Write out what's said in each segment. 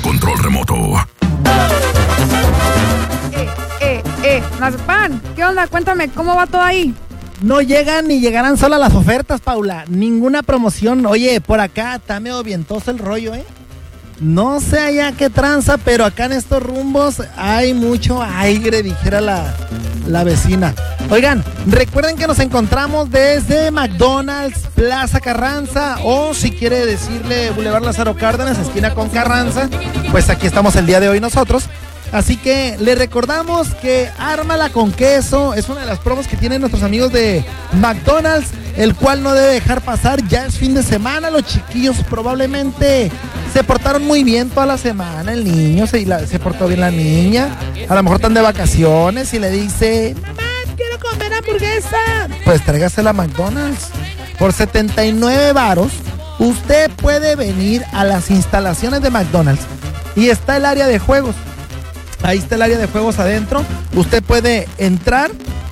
control remoto. Mazapán, ¿qué onda? Cuéntame, ¿cómo va todo ahí? No llegan ni llegarán solas las ofertas, Paula. Ninguna promoción. Oye, por acá está medio vientoso el rollo, ¿eh? No sé allá qué tranza, pero acá en estos rumbos hay mucho aire, dijera la vecina. Oigan, recuerden que nos encontramos desde McDonald's, Plaza Carranza, o si quiere decirle Boulevard Lázaro Cárdenas, esquina con Carranza, pues aquí estamos el día de hoy nosotros. Así que le recordamos que Ármala con Queso es una de las promos que tienen nuestros amigos de McDonald's, el cual no debe dejar pasar. Ya es fin de semana, los chiquillos probablemente se portaron muy bien toda la semana, el niño se portó bien la niña, a lo mejor están de vacaciones y le dice, mamá, quiero comer hamburguesa. Pues tráigasela a McDonald's. Por 79 varos, usted puede venir a las instalaciones de McDonald's y está el área de juegos. Ahí está el área de juegos adentro. Usted puede entrar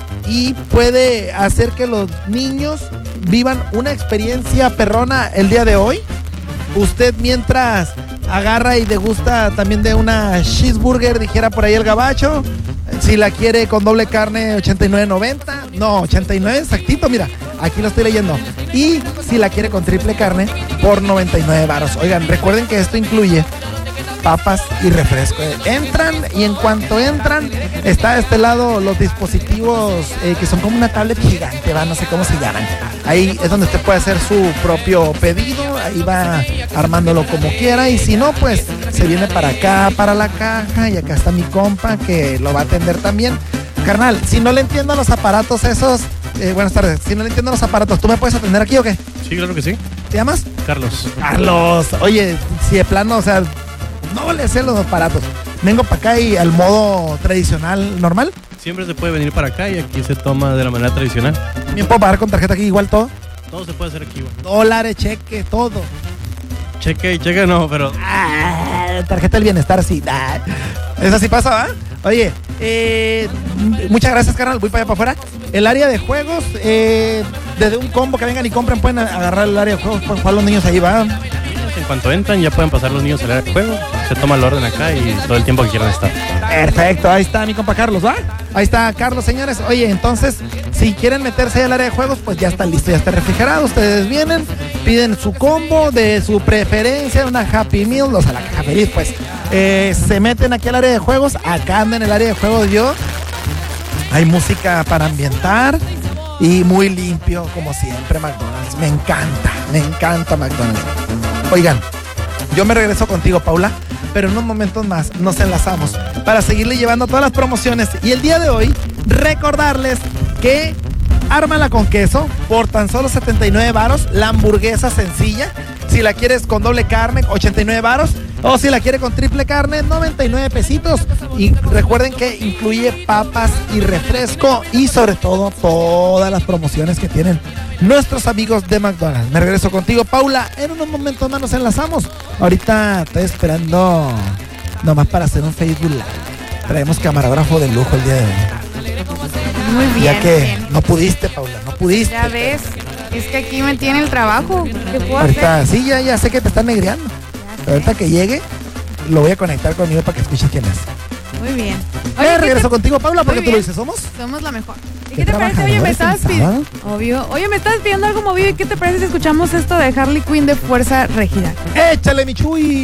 y puede hacer que los niños vivan una experiencia perrona el día de hoy. Usted mientras agarra y degusta también de una cheeseburger, dijera por ahí el gabacho. Si la quiere con doble carne, 89.90. No, 89 exactito, mira, aquí lo estoy leyendo. Y si la quiere con triple carne, por 99 varos. Oigan, recuerden que esto incluye papas y refresco. Entran y en cuanto entran, está de este lado los dispositivos que son como una tablet gigante, no sé cómo se llaman. Ahí es donde usted puede hacer su propio pedido, ahí va armándolo como quiera, y si no, pues se viene para acá, para la caja, y acá está mi compa que lo va a atender también. Carnal, si no le entiendo los aparatos esos, buenas tardes, si no le entiendo los aparatos, ¿tú me puedes atender aquí o qué? Sí, claro que sí. ¿Te llamas? Carlos. Carlos, oye, si de plano, o sea, no le sé los aparatos. Vengo para acá y al modo tradicional, normal. Siempre se puede venir para acá y aquí se toma de la manera tradicional. ¿Bien puedo pagar con tarjeta aquí igual todo? Todo se puede hacer aquí, güey. Dólares, cheque, todo. Cheque no, pero... Tarjeta del bienestar, sí. Eso sí pasa, ¿va? Oye, muchas gracias, carnal. Voy para allá para afuera. El área de juegos, desde un combo que vengan y compren, pueden agarrar el área de juegos, pueden jugar los niños ahí, ¿va? En cuanto entran, ya pueden pasar los niños al área de juego. Se toma el orden acá y todo el tiempo que quieran estar. Perfecto, ahí está mi compa Carlos, ¿va? Ahí está Carlos, señores. Oye, entonces, si quieren meterse ahí al área de juegos, pues ya está listo, ya está refrigerado. Ustedes vienen, piden su combo de su preferencia, una Happy Meal, o sea, la caja feliz, pues. Se meten aquí al área de juegos, acá anda en el área de juegos yo. Hay música para ambientar y muy limpio, como siempre, McDonald's. Me encanta McDonald's. Oigan, yo me regreso contigo, Paula, pero en unos momentos más nos enlazamos para seguirle llevando todas las promociones. Y el día de hoy, recordarles que Ármala con Queso por tan solo 79 varos, la hamburguesa sencilla. Si la quieres con doble carne, 89 varos. O si la quiere con triple carne, 99 pesitos. Y recuerden que incluye papas y refresco. Y sobre todo, todas las promociones que tienen nuestros amigos de McDonald's. Me regreso contigo, Paula. En unos momentos más nos enlazamos. Ahorita estoy esperando nomás para hacer un Facebook Live. Traemos camarógrafo de lujo el día de hoy. Muy bien. Ya que bien. no pudiste, Paula, no pudiste. Ya ves, es que aquí me tiene el trabajo. ¿Qué puedo Ahorita, hacer? sí, ya sé que te están negreando. Pero ahorita que llegue, lo voy a conectar conmigo para que escuches quién es. Muy bien. Regreso contigo, Paula, porque Muy tú lo bien. dices, ¿somos? Somos la mejor. ¿Y ¿Qué qué te parece? Oye, me trabajadores estabas el pidiendo... sábado? Obvio. Oye, me estabas pidiendo algo movido. ¿Y qué te parece si escuchamos esto de Harley Quinn de Fuerza Régida? ¡Échale, mi Chuy!